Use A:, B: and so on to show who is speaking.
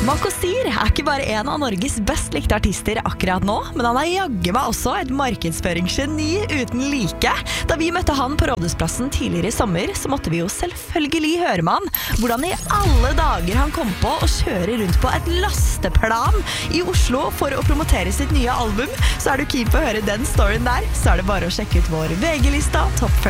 A: Makosir er ikke bare en av Norges best likte artister akkurat nå, men han er jagge meg også et markedsføringsgeni uten like. Da vi møtte han på Rådhusplassen tidligere i sommer, så måtte vi jo selvfølgelig høre med han hvordan i alle dager han kom på å kjøre rundt på et lasteplan i Oslo for å promotere sitt nye album. Så er du keen på å høre den storyen der, så er det bare å sjekke ut vår VG-lista Topp 40.